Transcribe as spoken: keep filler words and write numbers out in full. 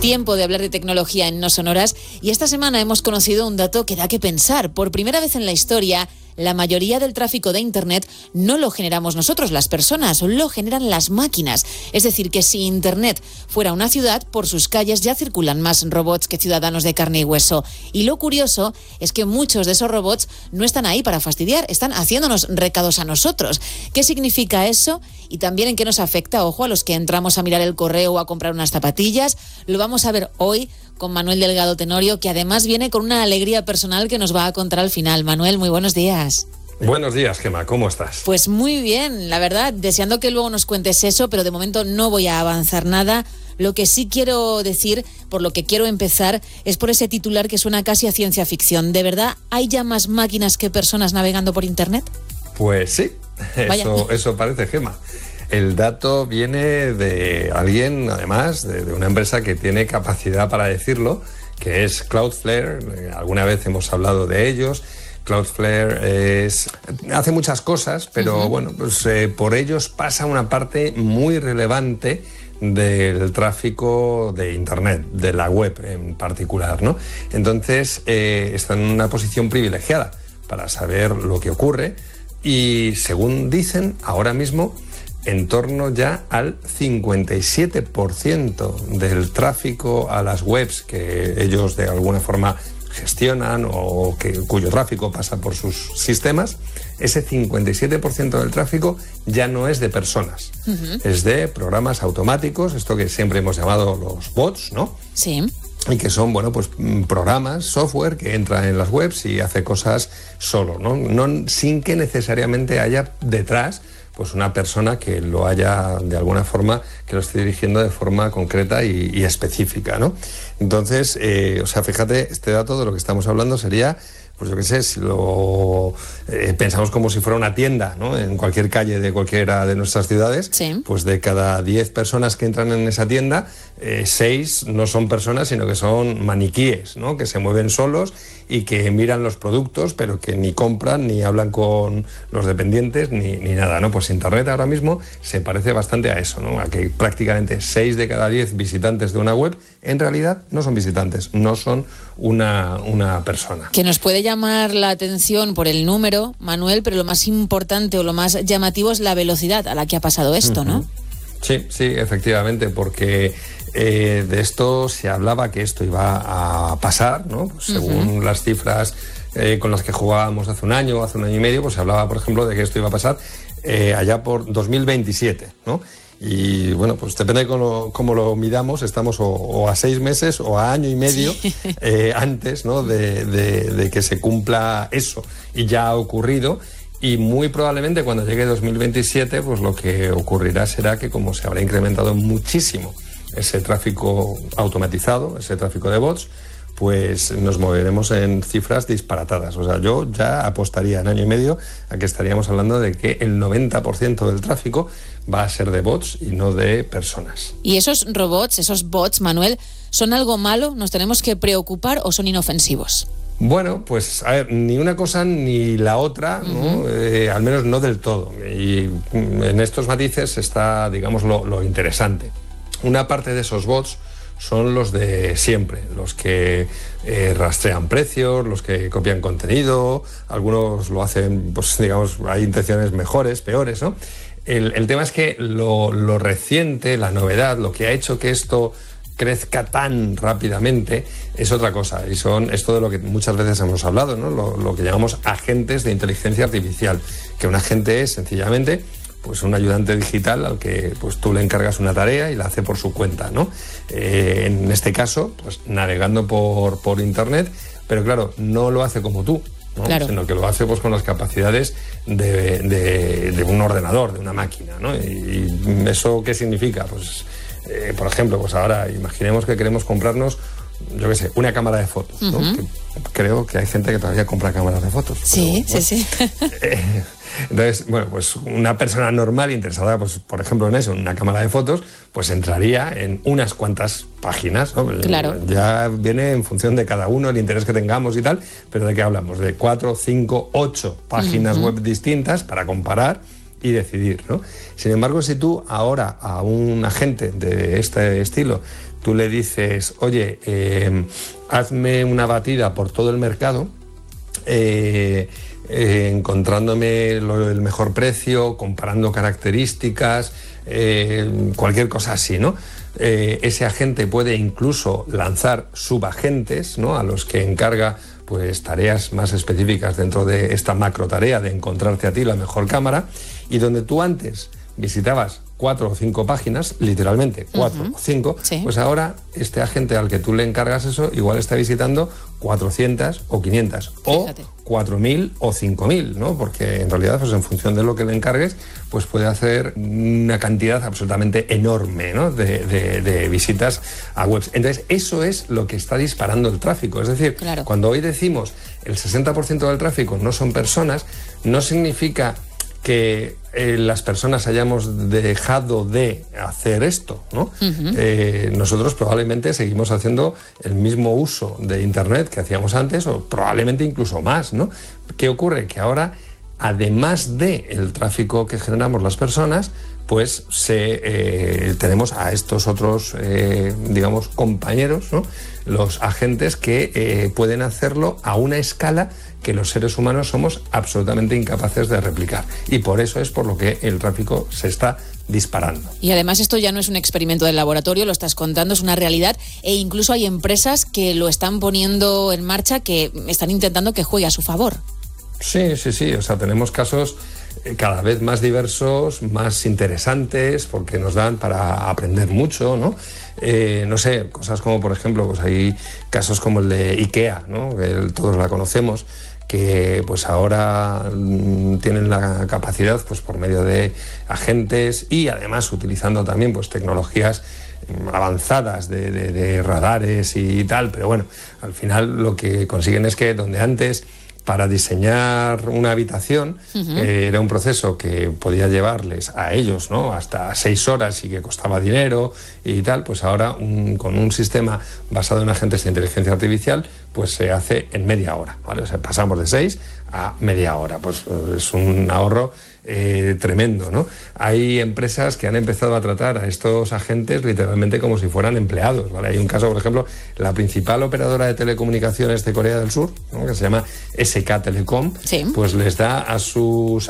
Tiempo de hablar de tecnología en No Sonoras, y esta semana hemos conocido un dato que da que pensar. Por primera vez en la historia, la mayoría del tráfico de Internet no lo generamos nosotros, las personas, lo generan las máquinas. Es decir, que si Internet fuera una ciudad, por sus calles ya circulan más robots que ciudadanos de carne y hueso. Y lo curioso es que muchos de esos robots no están ahí para fastidiar, están haciéndonos recados a nosotros. ¿Qué significa eso? Y también en qué nos afecta, ojo, a los que entramos a mirar el correo o a comprar unas zapatillas. Lo vamos a ver hoy con Manuel Delgado Tenorio, que además viene con una alegría personal que nos va a contar al final. Manuel, muy buenos días. Buenos días, Gemma, ¿cómo estás? Pues muy bien, la verdad, deseando que luego nos cuentes eso, pero de momento no voy a avanzar nada. Lo que sí quiero decir, por lo que quiero empezar, es por ese titular que suena casi a ciencia ficción. ¿De verdad hay ya más máquinas que personas navegando por Internet? Pues sí, eso, eso parece, Gemma. El dato viene de alguien, además, de, de una empresa que tiene capacidad para decirlo, que es Cloudflare. Alguna vez hemos hablado de ellos. Cloudflare es, hace muchas cosas, pero uh-huh. bueno, pues eh, por ellos pasa una parte muy relevante del tráfico de Internet, de la web en particular, ¿no? Entonces, eh, están en una posición privilegiada para saber lo que ocurre y, según dicen, ahora mismo, en torno ya al cincuenta y siete por ciento del tráfico a las webs que ellos de alguna forma gestionan o que, cuyo tráfico pasa por sus sistemas, ese cincuenta y siete por ciento del tráfico ya no es de personas, uh-huh. es de programas automáticos, esto que siempre hemos llamado los bots, ¿no? Sí. Y que son, bueno, pues programas, software que entra en las webs y hace cosas solo, ¿no? No, sin que necesariamente haya detrás pues una persona que lo haya de alguna forma, que lo esté dirigiendo de forma concreta y, y específica, ¿no? Entonces, eh, o sea, fíjate, este dato de lo que estamos hablando sería, pues yo qué sé, si lo eh, pensamos como si fuera una tienda, ¿no? En cualquier calle de cualquiera de nuestras ciudades, sí. Pues de cada diez personas que entran en esa tienda, eh, seis no son personas, sino que son maniquíes, ¿no? Que se mueven solos y que miran los productos, pero que ni compran, ni hablan con los dependientes, ni, ni nada, ¿no? Pues Internet ahora mismo se parece bastante a eso, ¿no? A que prácticamente seis de cada diez visitantes de una web, en realidad no son visitantes, no son una, una persona. Que nos puede llamar la atención por el número, Manuel, pero lo más importante o lo más llamativo es la velocidad a la que ha pasado esto, ¿no? Uh-huh. Sí, sí, efectivamente, porque eh, de esto se hablaba que esto iba a pasar, ¿no? Pues según uh-huh. las cifras eh, con las que jugábamos hace un año, hace un año y medio, pues se hablaba, por ejemplo, de que esto iba a pasar eh, allá por dos mil veintisiete, ¿no? Y bueno, pues depende de cómo, cómo lo midamos, estamos o, o a seis meses o a año y medio sí. eh, antes, ¿no? de, de, de que se cumpla eso. Y ya ha ocurrido. Y muy probablemente cuando llegue dos mil veintisiete, pues lo que ocurrirá será que como se habrá incrementado muchísimo ese tráfico automatizado, ese tráfico de bots, pues nos moveremos en cifras disparatadas. O sea, yo ya apostaría en año y medio a que estaríamos hablando de que el noventa por ciento del tráfico va a ser de bots y no de personas. ¿Y esos robots, esos bots, Manuel, son algo malo? ¿Nos tenemos que preocupar o son inofensivos? Bueno, pues a ver, ni una cosa ni la otra, ¿no? Uh-huh. eh, al menos no del todo. Y en estos matices está, digamos, lo, lo interesante. Una parte de esos bots son los de siempre, los que eh, rastrean precios, los que copian contenido, algunos lo hacen, pues digamos, hay intenciones mejores, peores, ¿no? El, el tema es que lo, lo reciente, la novedad, lo que ha hecho que esto crezca tan rápidamente es otra cosa, y son esto de lo que muchas veces hemos hablado, ¿no? Lo, lo que llamamos agentes de inteligencia artificial, que un agente es sencillamente pues un ayudante digital al que pues tú le encargas una tarea y la hace por su cuenta, ¿no? Eh, en este caso, pues navegando por, por Internet, pero claro, no lo hace como tú, ¿no? Claro. Sino que lo hace pues con las capacidades de, de, de un ordenador, de una máquina, ¿no? Y, y eso ¿qué significa? Pues, eh, por ejemplo, pues ahora imaginemos que queremos comprarnos, yo qué sé, una cámara de fotos, ¿no? Uh-huh. Que creo que hay gente que todavía compra cámaras de fotos. Sí, pero, sí, bueno, sí. Eh, entonces, bueno, pues una persona normal interesada, pues por ejemplo en eso, en una cámara de fotos, pues entraría en unas cuantas páginas, ¿no? Claro. Ya viene en función de cada uno, el interés que tengamos y tal, pero ¿de qué hablamos? De cuatro, cinco, ocho páginas uh-huh. web distintas para comparar y decidir, ¿no? Sin embargo, si tú ahora a un agente de este estilo, tú le dices, oye, eh, hazme una batida por todo el mercado, eh, eh, encontrándome lo, el mejor precio, comparando características, eh, cualquier cosa así, ¿no? Eh, ese agente puede incluso lanzar subagentes, ¿no?, a los que encarga pues tareas más específicas dentro de esta macro tarea de encontrarte a ti la mejor cámara, y donde tú antes visitabas cuatro o cinco páginas, literalmente cuatro uh-huh. o cinco, sí. pues ahora este agente al que tú le encargas eso igual está visitando cuatrocientas o quinientas, Fíjate. o cuatro mil o cinco mil, ¿no? Porque en realidad, pues en función de lo que le encargues, pues puede hacer una cantidad absolutamente enorme, ¿no?, de, de, de visitas a webs. Entonces, eso es lo que está disparando el tráfico. Es decir, claro. cuando hoy decimos el sesenta por ciento del tráfico no son personas, no significa que eh, las personas hayamos dejado de hacer esto, ¿no? Uh-huh. Eh, nosotros probablemente seguimos haciendo el mismo uso de Internet que hacíamos antes, o probablemente incluso más, ¿no? ¿Qué ocurre? Que ahora, además del tráfico que generamos las personas, pues se, eh, tenemos a estos otros, eh, digamos, compañeros, ¿no?, los agentes que eh, pueden hacerlo a una escala que los seres humanos somos absolutamente incapaces de replicar. Y por eso es por lo que el tráfico se está disparando. Y además esto ya no es un experimento del laboratorio, lo estás contando, es una realidad, e incluso hay empresas que lo están poniendo en marcha, que están intentando que juegue a su favor. Sí, sí, sí, o sea, tenemos casos cada vez más diversos, más interesantes, porque nos dan para aprender mucho, ¿no? Eh, no sé, cosas como, por ejemplo, pues hay casos como el de IKEA, ¿no?, que todos la conocemos, que pues ahora mmm, tienen la capacidad, pues por medio de agentes y además utilizando también pues tecnologías avanzadas de, de, de radares y tal, pero bueno, al final lo que consiguen es que donde antes, para diseñar una habitación, uh-huh. eh, era un proceso que podía llevarles a ellos, ¿no?, hasta seis horas y que costaba dinero y tal, pues ahora un, con un sistema basado en agentes de inteligencia artificial, pues se hace en media hora, ¿vale? O sea, pasamos de seis a media hora, pues es un ahorro eh, tremendo, ¿no? Hay empresas que han empezado a tratar a estos agentes literalmente como si fueran empleados, ¿vale? Hay un caso, por ejemplo, la principal operadora de telecomunicaciones de Corea del Sur, ¿no?, que se llama S K Telecom, sí. pues les da a sus